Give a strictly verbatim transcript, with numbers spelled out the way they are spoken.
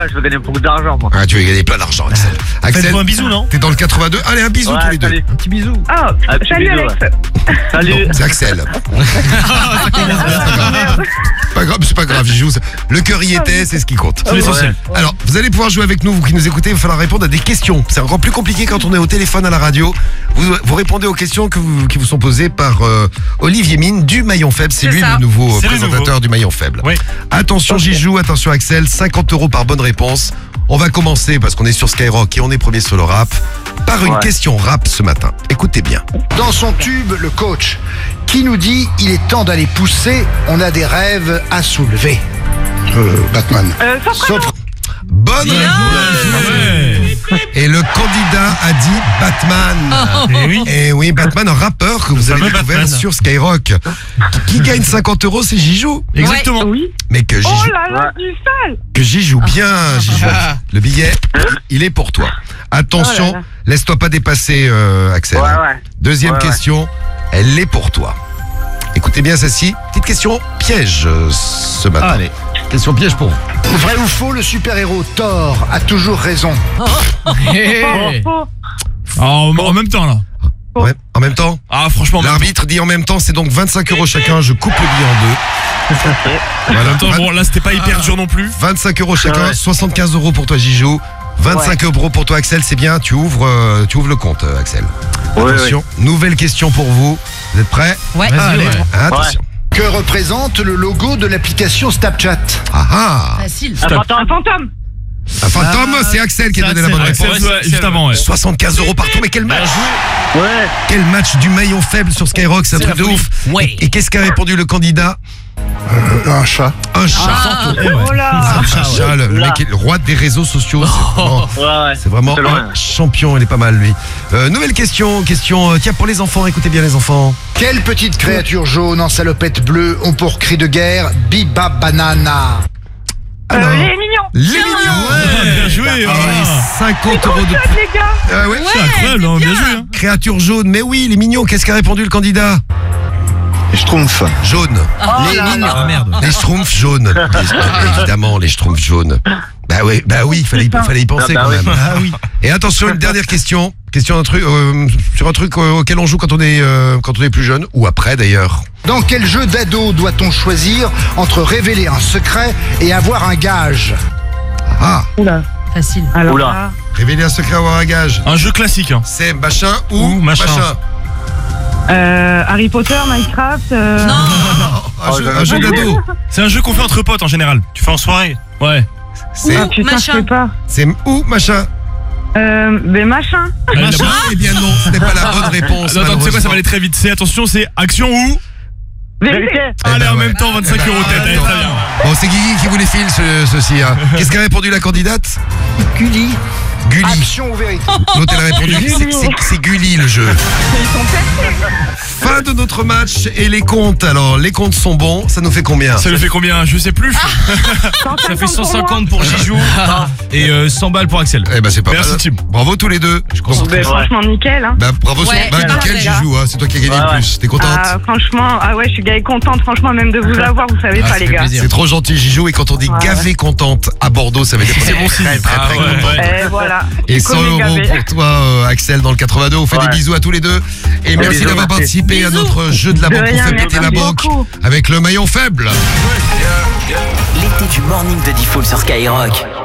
Je veux gagner beaucoup d'argent, moi. Ah, tu veux gagner plein d'argent, Axel. Axel, Faites-moi un bisou, non? t'es dans le quatre-vingt-deux. Allez, un bisou Ouais, tous les deux. salut. Un petit bisou. Oh, Un petit salut bisou, Alex. Salut. Non, c'est Axel. Ah, merde. Pas grave, c'est pas grave, Gigou. Le cœur y était, c'est ce qui compte. C'est l'essentiel. Alors, vous allez pouvoir jouer avec nous, vous qui nous écoutez, il va falloir répondre à des questions. C'est encore plus compliqué quand on est au téléphone à la radio. Vous, vous répondez aux questions que vous, qui vous sont posées par euh, Olivier Mine du Maillon Faible. C'est C'est lui ça. le nouveau C'est le présentateur nouveau. du Maillon Faible. Oui. Attention Gigou, attention Axel, cinquante euros par bonne réponse. On va commencer, parce qu'on est sur Skyrock et on est premier sur le rap, par une Ouais. question rap ce matin. Écoutez bien. Dans son tube, le coach, qui nous dit il est temps d'aller pousser, on a des rêves à soulever. Euh, Batman. Euh, Soprano. Sopra- Bonne Bien. réponse. Ouais. Et le candidat a dit Batman. Eh oui. Et oui, Batman, un rappeur que vous Le avez fameux découvert Batman. sur Skyrock. Qui gagne cinquante euros, c'est Gigou. Exactement. Oui. Mais que Oh Gigou, là là, du sale. que Gigou bien, Gigou. Le billet, il est pour toi. Attention, Oh là là. laisse-toi pas dépasser, euh, Axel. Ouais, ouais. Deuxième Ouais, ouais. question, elle est pour toi. Écoutez bien celle-ci. Petite question piège euh, ce matin. Allez. Question piège pour vous. Vrai ou faux, le super-héros Thor a toujours raison. Hey. Oh, Ah, en, en même temps, là. Ouais, en même temps, Ah, franchement, en même l'arbitre dit en même temps, c'est donc vingt-cinq euros chacun. Je coupe le billet en deux. Voilà, temps, bon, là, c'était pas hyper dur non plus. vingt-cinq euros chacun, Ouais. soixante-quinze euros pour toi Gigou, vingt-cinq euros pour toi Axel, c'est bien, tu ouvres, euh, tu ouvres le compte euh, Axel. Oui, Attention, nouvelle question pour vous, vous êtes prêts? Ouais. Vas-y, Allez, ouais. attention. Que représente le logo de l'application Snapchat? Ah ah, Facile. Un un fantôme. fantôme. un fantôme, c'est Axel qui a donné la bonne Axel, réponse. ouais, juste avant, ouais. soixante-quinze euros partout, mais quel match! Ouais. Quel match du maillon faible sur Skyrock, c'est un C'est truc la de folie. ouf. Ouais. Et qu'est-ce qu'a répondu le candidat? Euh, un chat. Un chat. Ah, Eh ouais. Oh là. Un chat, le, le Là. mec est le roi des réseaux sociaux. C'est vraiment, Ouais, ouais. c'est vraiment C'est loin. un champion, il est pas mal lui. Euh, nouvelle question, question, euh, tiens pour les enfants, écoutez bien les enfants. Quelle petite créature jaune en salopette bleue ont pour cri de guerre Biba Banana? Alors, Euh, les mignons. les mignons. Ouais, bien joué. Ah, ah. cinquante euros de Code, les gars. Ah ouais. C'est incroyable, hein, bien joué. Hein. Créature jaune, mais oui, les mignons, qu'est-ce qu'a répondu le candidat? Schtroumpf. Jaune. les mignons. Ah merde. Les schtroumpfs jaunes. Évidemment, les schtroumpfs jaunes. Bah oui, bah oui, il fallait, y- fallait y penser Ah bah quand oui. même. Ah oui. Et attention, une dernière question. Question d'un truc, euh, sur un truc euh, auquel on joue quand on est, euh, quand on est plus jeune, ou après d'ailleurs. Dans quel jeu d'ado doit-on choisir entre révéler un secret et avoir un gage? Ah, Oula. Facile. Alors Oula. là. révéler un secret, avoir un gage. Un jeu classique. Hein. C'est machin ou, Ou machin. Euh, Harry Potter, Minecraft. euh, Non. Un, Oh, jeu, j'avais un jeu pas d'ado. C'est un jeu qu'on fait entre potes en général. Tu fais en soirée. Ouais. C'est, Ah putain, je machin. sais pas. c'est ou machin. Euh, mais machin. Machin. Eh bien non, ce n'est pas la bonne réponse. Attends, tu sais quoi, ça va malheureusement. aller très vite. C'est attention, c'est action ou. Vérité. Eh Allez, ben en ouais. même temps, vingt-cinq euros tête. Allez, très bien. Bon, c'est Guigui qui vous les file, ce, ceci. Hein. Qu'est-ce qu'a répondu la candidate? Gulli. Gulli. Action ou vérité? L'autre, elle a répondu, c'est, c'est, c'est Gulli le jeu. Ils sont percés. Fin de notre match et les comptes. Alors, les comptes sont bons. Ça nous fait combien? Ça lui fait combien? Je sais plus. Ça fait cent cinquante pour Gigou et euh, cent balles pour Axel. Eh ben, c'est pas Merci, mal. Tim. Bravo tous les deux. Je Ouais. Mais franchement, nickel. Hein. Bah, bravo, Ouais, sur... bah, c'est nickel, parfait, Gigou, hein. C'est toi qui as gagné Ouais, le ouais. plus. T'es contente? Ah, franchement, ah ouais, je suis gavé contente, franchement, même de vous avoir, vous savez Ah, pas, ça les fait gars. plaisir. C'est trop gentil, Gigou. Et quand on dit Ouais. gavé contente à Bordeaux, ça veut dire qu'on C'est est bon signe. très, très, Ah très ouais, content. ouais. Et voilà. Et Je suis cent comme les euros gavés. pour toi, euh, Axel, dans le quatre-vingt-deux. On fait Ouais. des bisous à tous les deux. Et merci bisous, d'avoir merci. participé à Bisous. notre jeu de la De banque. rien, On fait péter merci la banque beaucoup. avec le maillon faible. L'été du morning de Diffoul sur Skyrock.